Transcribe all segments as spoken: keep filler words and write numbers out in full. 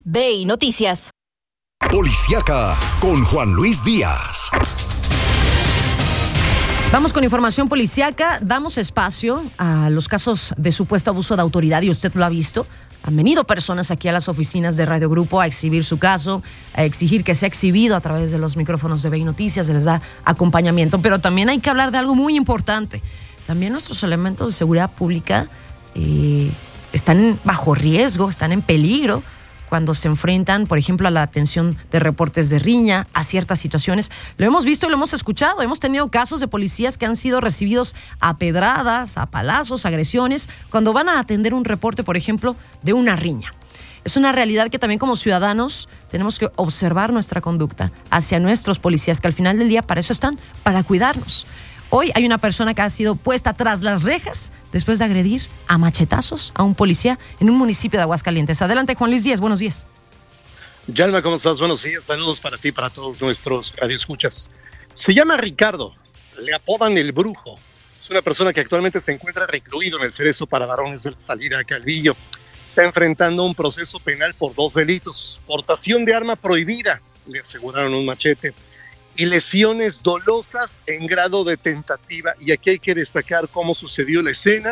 B I Noticias. Policiaca con Juan Luis Díaz. Vamos con información policiaca. Damos espacio a los casos de supuesto abuso de autoridad y usted lo ha visto. Han venido personas aquí a las oficinas de Radio Grupo a exhibir su caso, a exigir que sea exhibido a través de los micrófonos de B I Noticias, se les da acompañamiento. Pero también hay que hablar de algo muy importante. También nuestros elementos de seguridad pública eh, están bajo riesgo, están en peligro cuando se enfrentan, por ejemplo, a la atención de reportes de riña, a ciertas situaciones. Lo hemos visto y lo hemos escuchado. Hemos tenido casos de policías que han sido recibidos a pedradas, a palazos, agresiones, cuando van a atender un reporte, por ejemplo, de una riña. Es una realidad que también como ciudadanos tenemos que observar nuestra conducta hacia nuestros policías, que al final del día para eso están, para cuidarnos. Hoy hay una persona que ha sido puesta tras las rejas después de agredir a machetazos a un policía en un municipio de Aguascalientes. Adelante, Juan Luis Díaz, buenos días. Yalma, ¿cómo estás? Buenos días, saludos para ti y para todos nuestros radioescuchas. Se llama Ricardo, le apodan el Brujo. Es una persona que actualmente se encuentra recluido en el Cerezo para varones de la salida a Calvillo. Está enfrentando un proceso penal por dos delitos: portación de arma prohibida, le aseguraron un machete, y lesiones dolosas en grado de tentativa. Y aquí hay que destacar cómo sucedió la escena,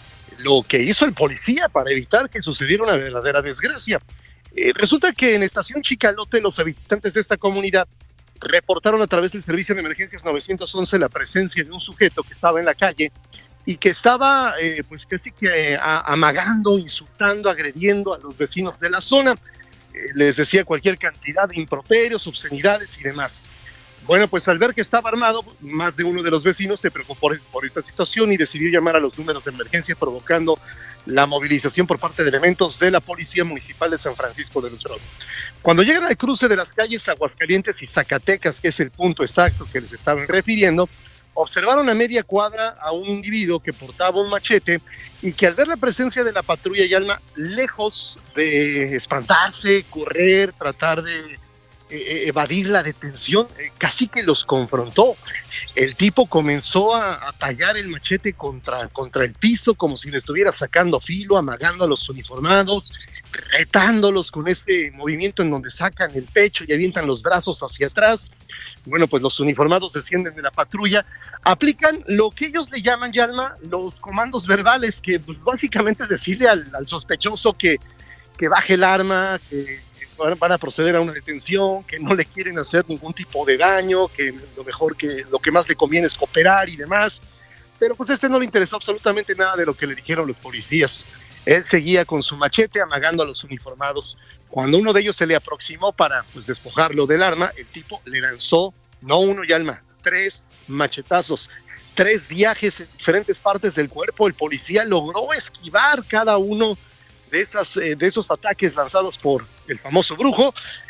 lo que hizo el policía para evitar que sucediera una verdadera desgracia. Eh, resulta que en Estación Chicalote los habitantes de esta comunidad reportaron a través del servicio de emergencias nueve once la presencia de un sujeto que estaba en la calle y que estaba eh, pues casi que eh, amagando, insultando, agrediendo a los vecinos de la zona. Eh, les decía cualquier cantidad de improperios, obscenidades y demás. Bueno, pues al ver que estaba armado, más de uno de los vecinos se preocupó por, por esta situación y decidió llamar a los números de emergencia, provocando la movilización por parte de elementos de la Policía Municipal de San Francisco de los Rodos. Cuando llegan al cruce de las calles Aguascalientes y Zacatecas, que es el punto exacto que les estaban refiriendo, observaron a media cuadra a un individuo que portaba un machete y que al ver la presencia de la patrulla Yalma, lejos de espantarse, correr, tratar de Eh, evadir la detención, eh, casi que los confrontó. El tipo comenzó a, a tallar el machete contra, contra el piso como si le estuviera sacando filo, amagando a los uniformados, retándolos con ese movimiento en donde sacan el pecho y avientan los brazos hacia atrás. Bueno, pues los uniformados descienden de la patrulla, aplican lo que ellos le llaman, Yalma, los comandos verbales, que pues, básicamente es decirle al, al sospechoso que, que baje el arma, que van a proceder a una detención, que no le quieren hacer ningún tipo de daño, que lo mejor que lo que más le conviene es cooperar y demás. Pero pues a este no le interesó absolutamente nada de lo que le dijeron los policías. Él seguía con su machete amagando a los uniformados. Cuando uno de ellos se le aproximó para pues despojarlo del arma, el tipo le lanzó, no uno, Yalma, tres machetazos, tres viajes en diferentes partes del cuerpo. El policía logró esquivar cada uno de esas eh, de esos ataques lanzados por el famoso Brujo,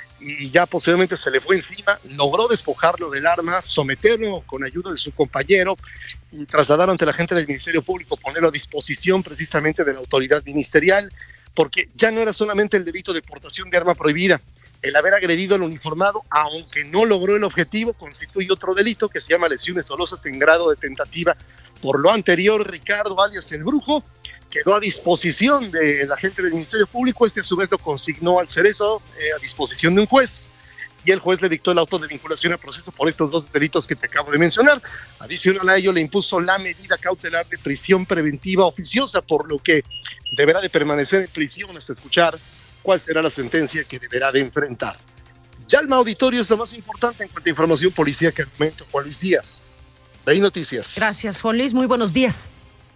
y ya posteriormente se le fue encima, logró despojarlo del arma, someterlo con ayuda de su compañero y trasladarlo ante la gente del Ministerio Público, ponerlo a disposición precisamente de la autoridad ministerial, porque ya no era solamente el delito de portación de arma prohibida. El haber agredido al uniformado, aunque no logró el objetivo, constituye otro delito que se llama lesiones dolosas en grado de tentativa. Por lo anterior, Ricardo, alias el Brujo, quedó a disposición de la gente del Ministerio Público. Este a su vez lo consignó al Cerezo eh, a disposición de un juez, y el juez le dictó el auto de vinculación al proceso por estos dos delitos que te acabo de mencionar. Adicional a ello, le impuso la medida cautelar de prisión preventiva oficiosa, por lo que deberá de permanecer en prisión hasta escuchar cuál será la sentencia que deberá de enfrentar. Yalma, auditorio, es lo más importante en cuanto a información policíaca al momento. Juan Luis Díaz, B I Noticias. Gracias, Juan Luis, muy buenos días.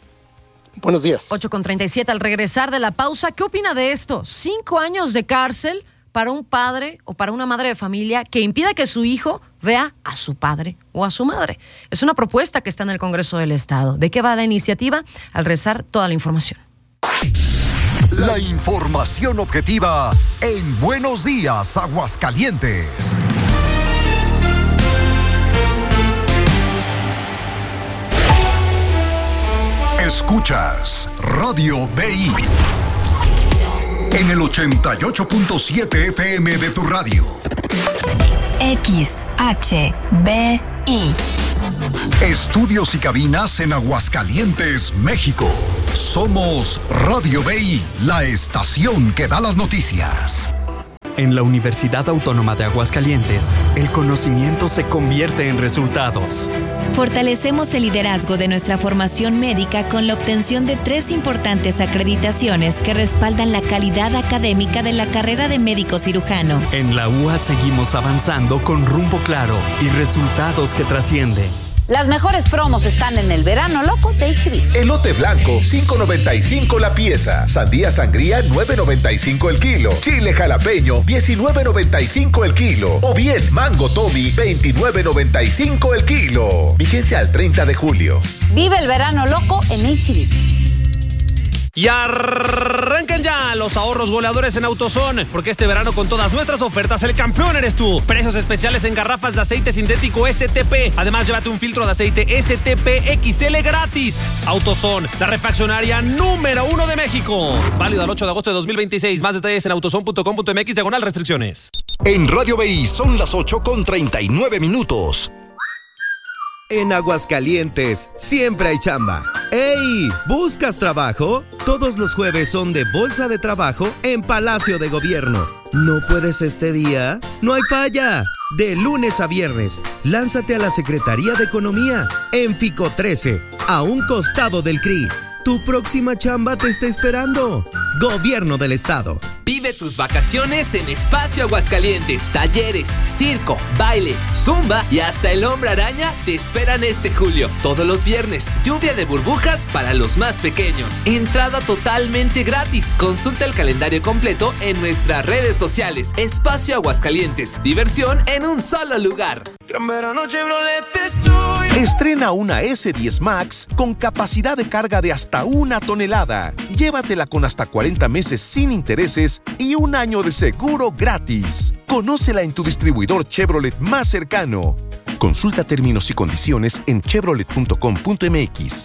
Buenos días. ocho con treinta y siete, al regresar de la pausa, ¿qué opina de esto? Cinco años de cárcel para un padre o para una madre de familia que impida que su hijo vea a su padre o a su madre. Es una propuesta que está en el Congreso del Estado. ¿De qué va la iniciativa? Al regresar, toda la información. La información objetiva en Buenos Días, Aguascalientes. Escuchas Radio B I en el ochenta y ocho punto siete F M de tu radio. X H B I. Estudios y cabinas en Aguascalientes, México. Somos Radio B I, la estación que da las noticias. En la Universidad Autónoma de Aguascalientes, el conocimiento se convierte en resultados. Fortalecemos el liderazgo de nuestra formación médica con la obtención de tres importantes acreditaciones que respaldan la calidad académica de la carrera de médico cirujano. En la U A seguimos avanzando con rumbo claro y resultados que trascienden. Las mejores promos están en el verano loco de H B. Elote blanco, cinco noventa y cinco la pieza. Sandía sangría, nueve noventa y cinco el kilo. Chile jalapeño, diecinueve noventa y cinco el kilo. O bien, mango Tommy, veintinueve noventa y cinco el kilo. Vigencia al treinta de julio. Vive el verano loco en H B. Y arranquen ya los ahorros goleadores en AutoZone, porque este verano con todas nuestras ofertas el campeón eres tú. Precios especiales en garrafas de aceite sintético S T P. Además, llévate un filtro de aceite S T P X L gratis. AutoZone, la refaccionaria número uno de México. Válido al ocho de agosto de dos mil veintiséis. Más detalles en autozone punto com punto m x diagonal restricciones. En Radio B I son las ocho con treinta y nueve minutos. En Aguascalientes siempre hay chamba. ¡Ey! ¿Buscas trabajo? Todos los jueves son de Bolsa de Trabajo en Palacio de Gobierno. ¿No puedes este día? ¡No hay falla! De lunes a viernes, lánzate a la Secretaría de Economía en Fico trece, a un costado del C R I. Tu próxima chamba te está esperando. Gobierno del Estado. Vive tus vacaciones en Espacio Aguascalientes. Talleres, circo, baile, zumba y hasta el hombre araña te esperan este julio. Todos los viernes, lluvia de burbujas para los más pequeños. Entrada totalmente gratis. Consulta el calendario completo en nuestras redes sociales. Espacio Aguascalientes. Diversión en un solo lugar. Gran verano Chevrolet estoy. Estrena una ese diez Max con capacidad de carga de hasta una tonelada. Llévatela con hasta cuarenta meses sin intereses y un año de seguro gratis. Conócela en tu distribuidor Chevrolet más cercano. Consulta términos y condiciones en chevrolet punto com punto m x.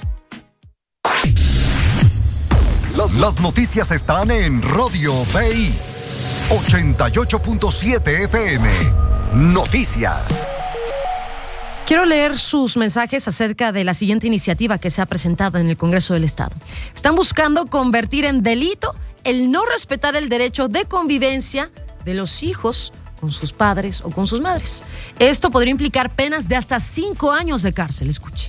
Las, las noticias están en Radio B I ochenta y ocho punto siete F M. Noticias. Quiero leer sus mensajes acerca de la siguiente iniciativa que se ha presentado en el Congreso del Estado. Están buscando convertir en delito el no respetar el derecho de convivencia de los hijos con sus padres o con sus madres. Esto podría implicar penas de hasta cinco años de cárcel. Escuche.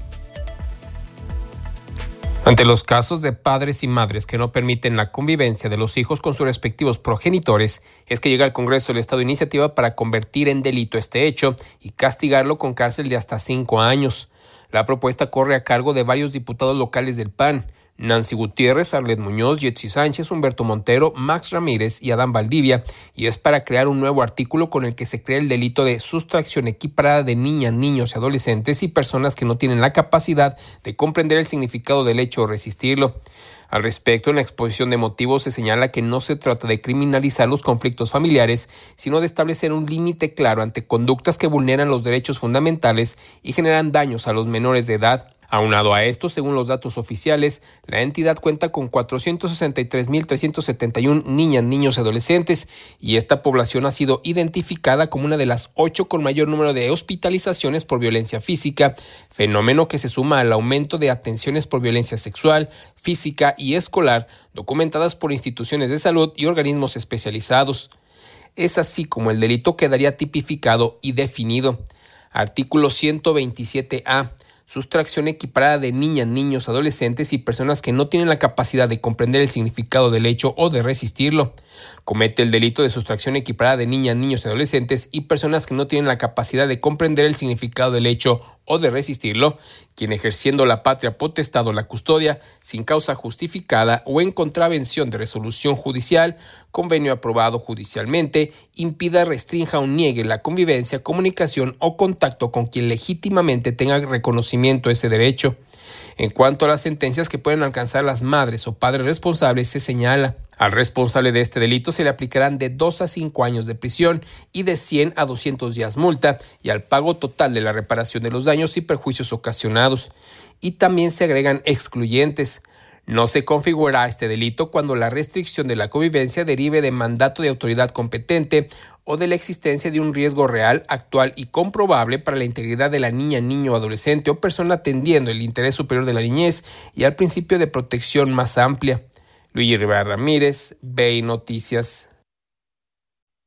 Ante los casos de padres y madres que no permiten la convivencia de los hijos con sus respectivos progenitores, es que llega al Congreso del Estado iniciativa para convertir en delito este hecho y castigarlo con cárcel de hasta cinco años. La propuesta corre a cargo de varios diputados locales del P A N, Nancy Gutiérrez, Arlet Muñoz, Yetsi Sánchez, Humberto Montero, Max Ramírez y Adán Valdivia, y es para crear un nuevo artículo con el que se crea el delito de sustracción equiparada de niñas, niños y adolescentes y personas que no tienen la capacidad de comprender el significado del hecho o resistirlo. Al respecto, en la exposición de motivos se señala que no se trata de criminalizar los conflictos familiares, sino de establecer un límite claro ante conductas que vulneran los derechos fundamentales y generan daños a los menores de edad. Aunado a esto, según los datos oficiales, la entidad cuenta con cuatrocientos sesenta y tres mil trescientos setenta y uno niñas, niños y adolescentes, y esta población ha sido identificada como una de las ocho con mayor número de hospitalizaciones por violencia física, fenómeno que se suma al aumento de atenciones por violencia sexual, física y escolar, documentadas por instituciones de salud y organismos especializados. Es así como el delito quedaría tipificado y definido. Artículo ciento veintisiete A. Sustracción equiparada de niñas, niños, adolescentes y personas que no tienen la capacidad de comprender el significado del hecho o de resistirlo. Comete el delito de sustracción equiparada de niñas, niños y adolescentes y personas que no tienen la capacidad de comprender el significado del hecho o de resistirlo, quien ejerciendo la patria potestad o la custodia sin causa justificada o en contravención de resolución judicial, convenio aprobado judicialmente, impida, restrinja o niegue la convivencia, comunicación o contacto con quien legítimamente tenga reconocimiento de ese derecho. En cuanto a las sentencias que pueden alcanzar las madres o padres responsables, se señala: al responsable de este delito se le aplicarán de dos a cinco años de prisión y de cien a doscientos días multa y al pago total de la reparación de los daños y perjuicios ocasionados. Y también se agregan excluyentes. No se configurará este delito cuando la restricción de la convivencia derive de mandato de autoridad competente o de la existencia de un riesgo real, actual y comprobable para la integridad de la niña, niño, adolescente o persona atendiendo el interés superior de la niñez y al principio de protección más amplia. Luigi Rivera Ramírez, B I Noticias.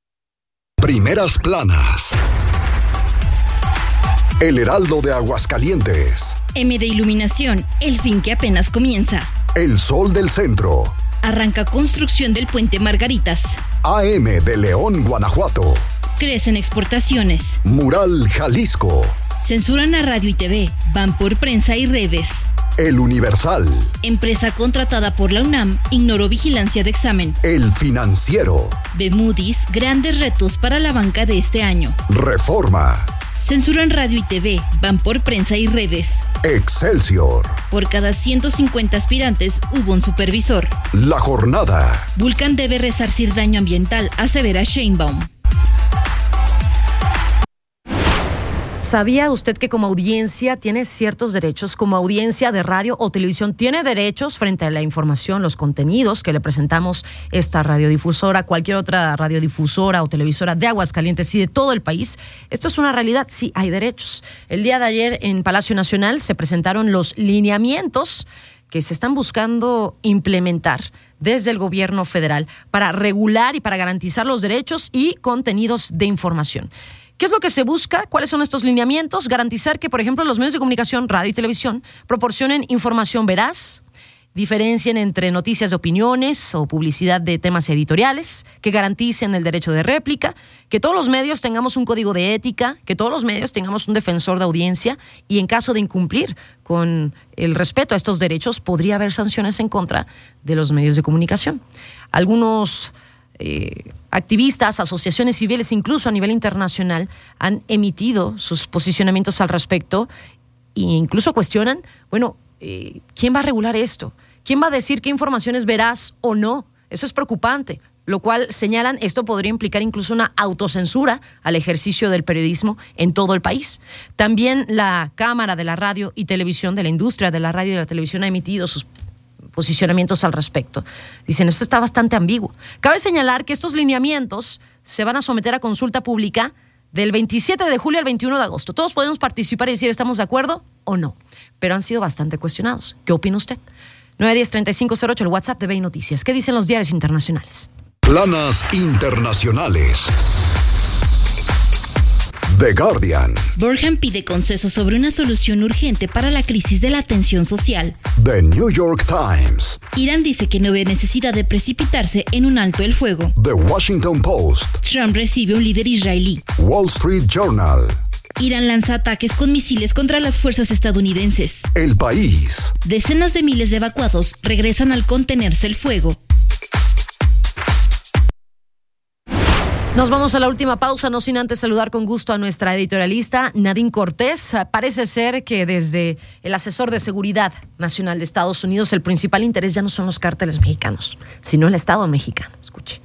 Primeras planas. El Heraldo de Aguascalientes. M de Iluminación, el fin que apenas comienza. El Sol del Centro. Arranca construcción del Puente Margaritas. A M de León, Guanajuato. Crecen exportaciones. Mural, Jalisco. Censuran a radio y T V. Van por prensa y redes. El Universal. Empresa contratada por la UNAM ignoró vigilancia de examen. El Financiero. De Moody's, grandes retos para la banca de este año. Reforma. Censuran radio y T V. Van por prensa y redes. Excelsior. Por cada ciento cincuenta aspirantes hubo un supervisor. La Jornada. Vulcan debe resarcir daño ambiental, asevera Sheinbaum. ¿Sabía usted que como audiencia tiene ciertos derechos? Como audiencia de radio o televisión tiene derechos frente a la información, los contenidos que le presentamos esta radiodifusora, cualquier otra radiodifusora o televisora de Aguascalientes y de todo el país. Esto es una realidad, sí hay derechos. El día de ayer en Palacio Nacional se presentaron los lineamientos que se están buscando implementar desde el gobierno federal para regular y para garantizar los derechos y contenidos de información. ¿Qué es lo que se busca? ¿Cuáles son estos lineamientos? Garantizar que, por ejemplo, los medios de comunicación, radio y televisión, proporcionen información veraz, diferencien entre noticias de opiniones o publicidad de temas editoriales, que garanticen el derecho de réplica, que todos los medios tengamos un código de ética, que todos los medios tengamos un defensor de audiencia y en caso de incumplir con el respeto a estos derechos, podría haber sanciones en contra de los medios de comunicación. Algunos Eh, activistas, asociaciones civiles, incluso a nivel internacional, han emitido sus posicionamientos al respecto e incluso cuestionan, bueno, eh, ¿quién va a regular esto? ¿Quién va a decir qué información es veraz o no? Eso es preocupante, lo cual señalan, esto podría implicar incluso una autocensura al ejercicio del periodismo en todo el país. También la Cámara de la Radio y Televisión, de la industria de la radio y de la televisión, ha emitido sus posicionamientos al respecto. Dicen, esto está bastante ambiguo. Cabe señalar que estos lineamientos se van a someter a consulta pública del veintisiete de julio al veintiuno de agosto. Todos podemos participar y decir, ¿estamos de acuerdo o no? Pero han sido bastante cuestionados. ¿Qué opina usted? nueve uno cero, treinta y cinco cero ocho, el WhatsApp de B I Noticias. ¿Qué dicen los diarios internacionales? Planas internacionales. The Guardian. Burhan pide consenso sobre una solución urgente para la crisis de la tensión social. The New York Times. Irán dice que no ve necesidad de precipitarse en un alto el fuego. The Washington Post. Trump recibe un líder israelí. Wall Street Journal. Irán lanza ataques con misiles contra las fuerzas estadounidenses. El País. Decenas de miles de evacuados regresan al contenerse el fuego. Nos vamos a la última pausa, no sin antes saludar con gusto a nuestra editorialista Nadine Cortés. Parece ser que desde el asesor de seguridad nacional de Estados Unidos el principal interés ya no son los cárteles mexicanos, sino el Estado mexicano. Escuche.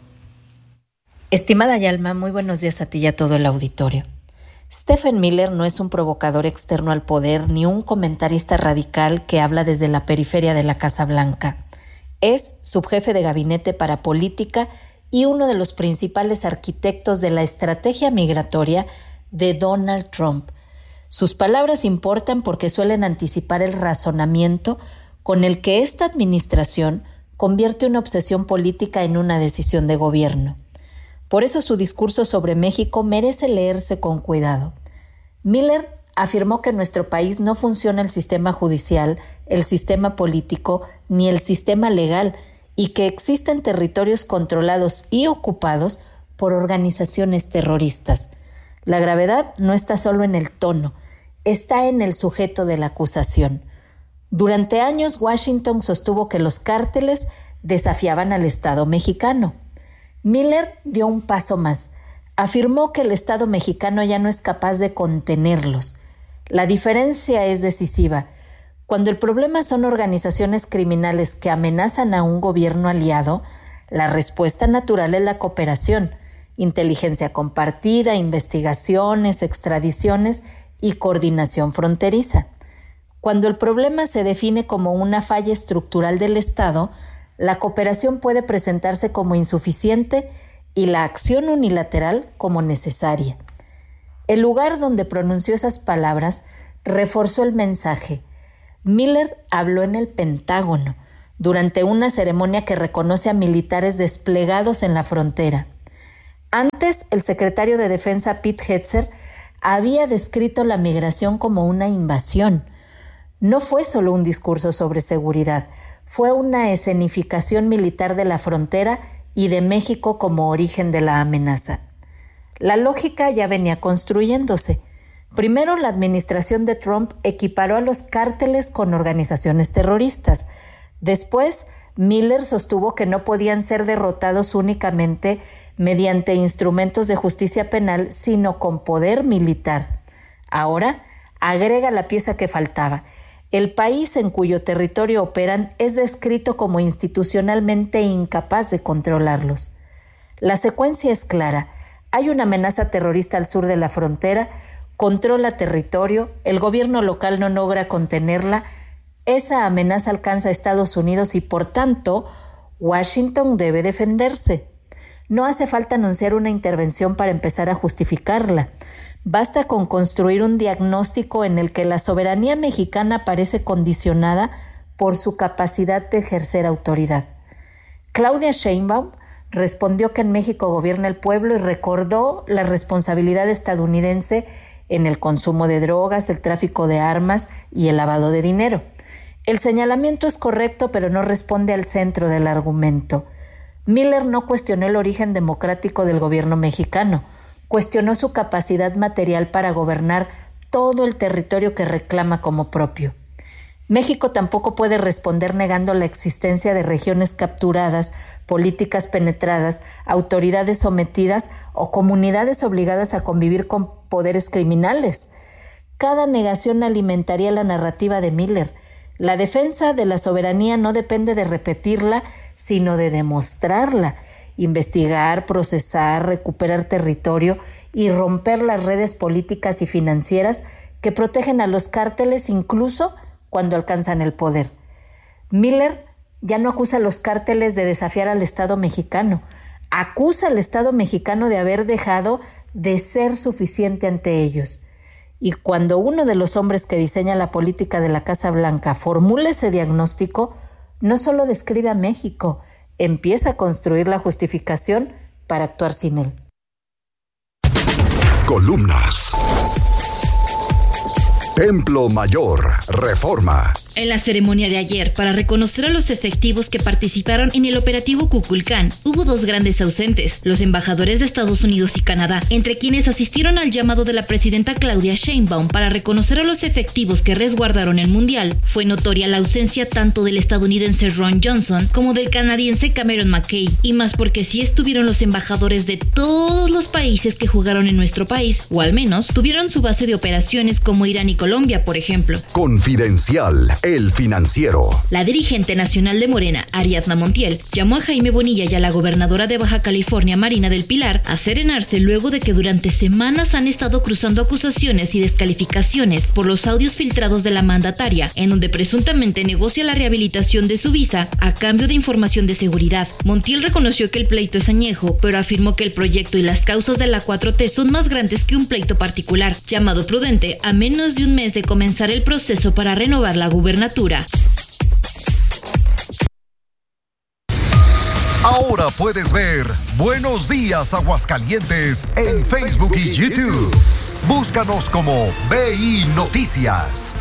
Estimada Yalma, muy buenos días a ti y a todo el auditorio. Stephen Miller no es un provocador externo al poder ni un comentarista radical que habla desde la periferia de la Casa Blanca. Es subjefe de gabinete para política y uno de los principales arquitectos de la estrategia migratoria de Donald Trump. Sus palabras importan porque suelen anticipar el razonamiento con el que esta administración convierte una obsesión política en una decisión de gobierno. Por eso su discurso sobre México merece leerse con cuidado. Miller afirmó que en nuestro país no funciona el sistema judicial, el sistema político ni el sistema legal, y que existen territorios controlados y ocupados por organizaciones terroristas. La gravedad no está solo en el tono, está en el sujeto de la acusación. Durante años, Washington sostuvo que los cárteles desafiaban al Estado mexicano. Miller dio un paso más. Afirmó que el Estado mexicano ya no es capaz de contenerlos. La diferencia es decisiva. Cuando el problema son organizaciones criminales que amenazan a un gobierno aliado, la respuesta natural es la cooperación, inteligencia compartida, investigaciones, extradiciones y coordinación fronteriza. Cuando el problema se define como una falla estructural del Estado, la cooperación puede presentarse como insuficiente y la acción unilateral como necesaria. El lugar donde pronunció esas palabras reforzó el mensaje. Miller habló en el Pentágono, durante una ceremonia que reconoce a militares desplegados en la frontera. Antes, el secretario de Defensa Pete Hegseth había descrito la migración como una invasión. No fue solo un discurso sobre seguridad, fue una escenificación militar de la frontera y de México como origen de la amenaza. La lógica ya venía construyéndose. Primero, la administración de Trump equiparó a los cárteles con organizaciones terroristas. Después, Miller sostuvo que no podían ser derrotados únicamente mediante instrumentos de justicia penal, sino con poder militar. Ahora, agrega la pieza que faltaba. El país en cuyo territorio operan es descrito como institucionalmente incapaz de controlarlos. La secuencia es clara. Hay una amenaza terrorista al sur de la frontera, controla territorio, el gobierno local no logra contenerla, esa amenaza alcanza a Estados Unidos y, por tanto, Washington debe defenderse. No hace falta anunciar una intervención para empezar a justificarla. Basta con construir un diagnóstico en el que la soberanía mexicana parece condicionada por su capacidad de ejercer autoridad. Claudia Sheinbaum respondió que en México gobierna el pueblo y recordó la responsabilidad estadounidense en el consumo de drogas, el tráfico de armas y el lavado de dinero. El señalamiento es correcto, pero no responde al centro del argumento. Miller no cuestionó el origen democrático del gobierno mexicano, cuestionó su capacidad material para gobernar todo el territorio que reclama como propio. México tampoco puede responder negando la existencia de regiones capturadas, políticas penetradas, autoridades sometidas o comunidades obligadas a convivir con poderes criminales. Cada negación alimentaría la narrativa de Miller. La defensa de la soberanía no depende de repetirla, sino de demostrarla. Investigar, procesar, recuperar territorio y romper las redes políticas y financieras que protegen a los cárteles incluso cuando alcanzan el poder. Miller ya no acusa a los cárteles de desafiar al Estado mexicano, acusa al Estado mexicano de haber dejado de ser suficiente ante ellos. Y cuando uno de los hombres que diseña la política de la Casa Blanca formula ese diagnóstico, no solo describe a México, empieza a construir la justificación para actuar sin él. Columnas. Templo Mayor, Reforma. En la ceremonia de ayer, para reconocer a los efectivos que participaron en el operativo Kukulcán, hubo dos grandes ausentes, los embajadores de Estados Unidos y Canadá, entre quienes asistieron al llamado de la presidenta Claudia Sheinbaum para reconocer a los efectivos que resguardaron el Mundial. Fue notoria la ausencia tanto del estadounidense Ron Johnson como del canadiense Cameron McKay, y más porque sí estuvieron los embajadores de todos los países que jugaron en nuestro país, o al menos tuvieron su base de operaciones como Irán y Colombia, por ejemplo. Confidencial. El Financiero. La dirigente nacional de Morena, Ariadna Montiel, llamó a Jaime Bonilla y a la gobernadora de Baja California, Marina del Pilar, a serenarse luego de que durante semanas han estado cruzando acusaciones y descalificaciones por los audios filtrados de la mandataria, en donde presuntamente negocia la rehabilitación de su visa a cambio de información de seguridad. Montiel reconoció que el pleito es añejo, pero afirmó que el proyecto y las causas de la cuatro T son más grandes que un pleito particular, llamado prudente a menos de un mes de comenzar el proceso para renovar la gubernatura. Ahora puedes ver Buenos Días Aguascalientes en Facebook y YouTube. Búscanos como B I Noticias.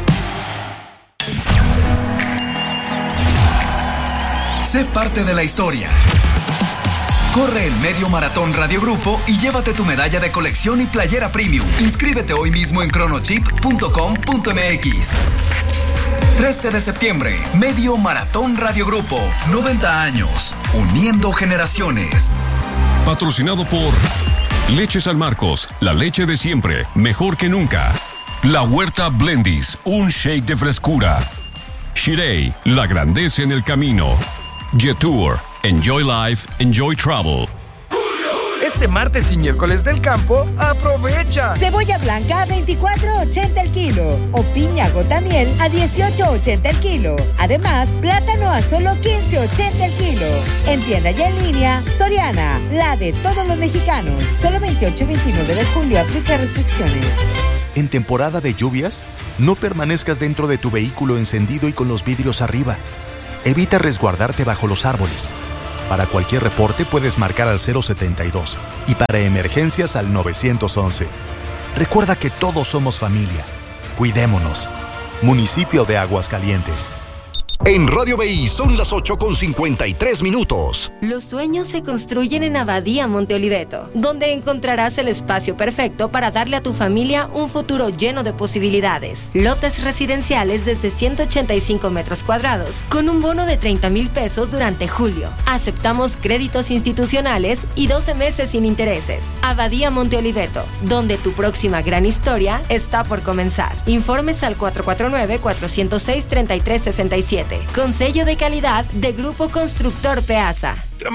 Sé parte de la historia. Corre el Medio Maratón Radio Grupo y llévate tu medalla de colección y playera premium. Inscríbete hoy mismo en cronochip punto com punto m x. trece de septiembre, Medio Maratón Radio Grupo. noventa años, uniendo generaciones. Patrocinado por Leche San Marcos, la leche de siempre, mejor que nunca. La Huerta Blendis, un shake de frescura. Shirei, la grandeza en el camino. Jetour, enjoy life, enjoy travel. Este martes y miércoles del campo, aprovecha. Cebolla blanca a veinticuatro ochenta el kilo o piña gotamiel a dieciocho ochenta el kilo. Además, plátano a solo quince ochenta el kilo. En tienda y en línea, Soriana, la de todos los mexicanos. Solo veintiocho y veintinueve de julio, aplica restricciones. En temporada de lluvias, no permanezcas dentro de tu vehículo encendido y con los vidrios arriba. Evita resguardarte bajo los árboles. Para cualquier reporte puedes marcar al cero setenta y dos y para emergencias al nueve once. Recuerda que todos somos familia. Cuidémonos. Municipio de Aguascalientes. En Radio B I son las ocho con cincuenta y tres minutos. Los sueños se construyen en Abadía Monte Oliveto, donde encontrarás el espacio perfecto para darle a tu familia un futuro lleno de posibilidades. Lotes residenciales desde ciento ochenta y cinco metros cuadrados, con un bono de treinta mil pesos durante julio. Aceptamos créditos institucionales y doce meses sin intereses. Abadía Monte Oliveto, donde tu próxima gran historia está por comenzar. Informes al cuatro cuatro nueve, cuatro cero seis, tres tres seis siete. Con sello de calidad de Grupo Constructor Peasa.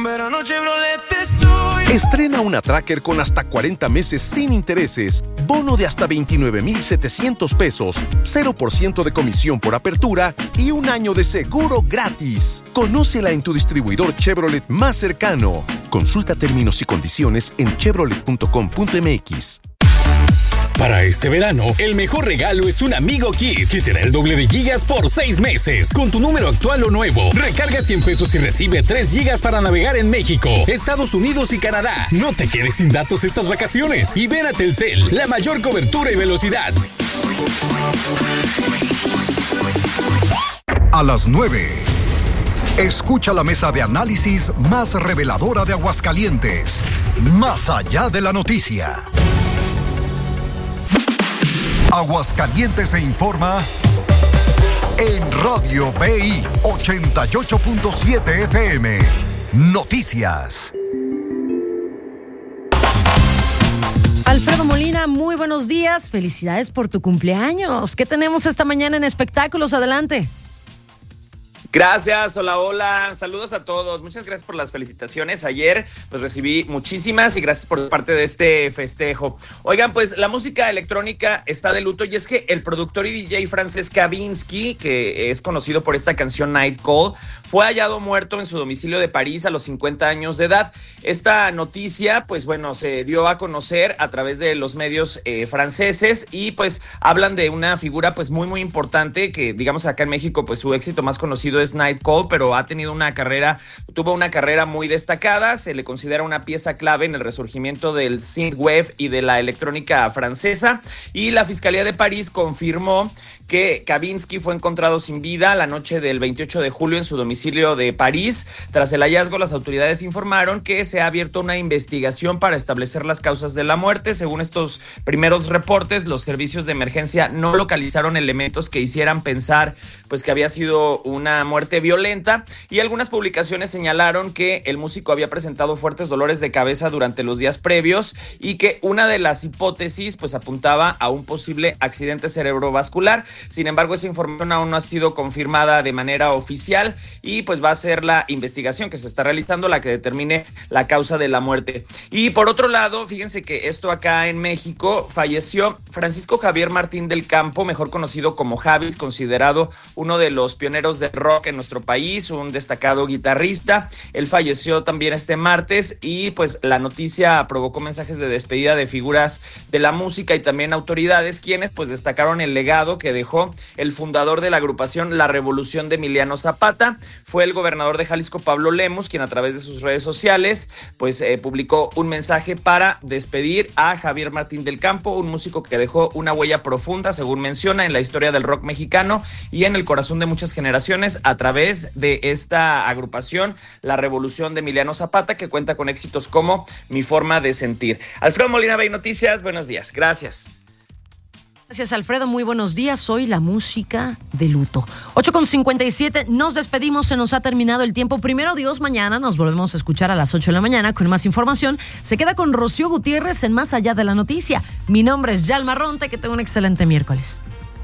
Estrena una Tracker con hasta cuarenta meses sin intereses, bono de hasta veintinueve mil setecientos pesos, cero por ciento de comisión por apertura y un año de seguro gratis. Conócela en tu distribuidor Chevrolet más cercano. Consulta términos y condiciones en chevrolet punto com punto m x. Para este verano, el mejor regalo es un Amigo Kit, que te da el doble de gigas por seis meses. Con tu número actual o nuevo, recarga cien pesos y recibe tres gigas para navegar en México, Estados Unidos y Canadá. No te quedes sin datos estas vacaciones y ven a Telcel, la mayor cobertura y velocidad. A las nueve. Escucha la mesa de análisis más reveladora de Aguascalientes. Más allá de la noticia. Aguascalientes se informa en Radio B I ochenta y ocho punto siete F M. Noticias. Alfredo Molina, muy buenos días. Felicidades por tu cumpleaños. ¿Qué tenemos esta mañana en espectáculos? Adelante. Gracias, hola, hola, saludos a todos, muchas gracias por las felicitaciones. Ayer pues recibí muchísimas y gracias por parte de este festejo. Oigan, pues la música electrónica está de luto y es que el productor y D J francés Kavinsky, que es conocido por esta canción Night Call, fue hallado muerto en su domicilio de París a los cincuenta años de edad. Esta noticia pues bueno, se dio a conocer a través de los medios eh, franceses y pues hablan de una figura pues muy muy importante que digamos acá en México pues su éxito más conocido es Night Call, pero ha tenido una carrera, tuvo una carrera muy destacada, se le considera una pieza clave en el resurgimiento del synthwave y de la electrónica francesa, y la Fiscalía de París confirmó que Kavinsky fue encontrado sin vida la noche del veintiocho de julio en su domicilio de París. Tras el hallazgo, las autoridades informaron que se ha abierto una investigación para establecer las causas de la muerte. Según estos primeros reportes, los servicios de emergencia no localizaron elementos que hicieran pensar pues que había sido una muerte violenta, y algunas publicaciones señalaron que el músico había presentado fuertes dolores de cabeza durante los días previos y que una de las hipótesis pues apuntaba a un posible accidente cerebrovascular. Sin embargo, esa información aún no ha sido confirmada de manera oficial y pues va a ser la investigación que se está realizando la que determine la causa de la muerte. Y por otro lado, fíjense que esto acá en México, falleció Francisco Javier Martín del Campo, mejor conocido como Javis, considerado uno de los pioneros del rock en nuestro país, un destacado guitarrista. Él falleció también este martes y pues la noticia provocó mensajes de despedida de figuras de la música y también autoridades, quienes pues destacaron el legado que dejó el fundador de la agrupación La Revolución de Emiliano Zapata. Fue el gobernador de Jalisco, Pablo Lemus, quien a través de sus redes sociales pues eh, publicó un mensaje para despedir a Javier Martín del Campo, un músico que dejó una huella profunda, según menciona, en la historia del rock mexicano y en el corazón de muchas generaciones a través de esta agrupación La Revolución de Emiliano Zapata, que cuenta con éxitos como Mi Forma de Sentir. Alfredo Molina, B I Noticias, buenos días, gracias. Gracias, Alfredo, muy buenos días. Hoy la música de luto. ocho con cincuenta y siete, nos despedimos, se nos ha terminado el tiempo. Primero Dios, mañana nos volvemos a escuchar a las ocho de la mañana con más información. Se queda con Rocío Gutiérrez en Más Allá de la Noticia. Mi nombre es Yalma Ronte, que tenga un excelente miércoles.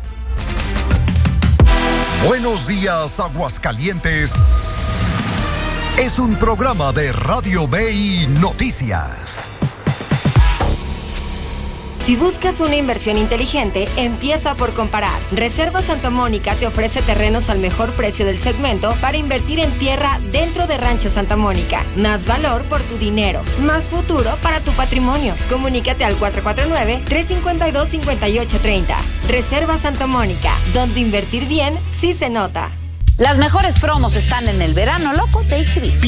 Buenos días, Aguascalientes. Es un programa de Radio B I Noticias. Si buscas una inversión inteligente, empieza por comparar. Reserva Santa Mónica te ofrece terrenos al mejor precio del segmento para invertir en tierra dentro de Rancho Santa Mónica. Más valor por tu dinero, más futuro para tu patrimonio. Comunícate al cuatro cuatro nueve, tres cinco dos, cinco ocho tres cero. Reserva Santa Mónica, donde invertir bien sí se nota. Las mejores promos están en el verano loco de H B.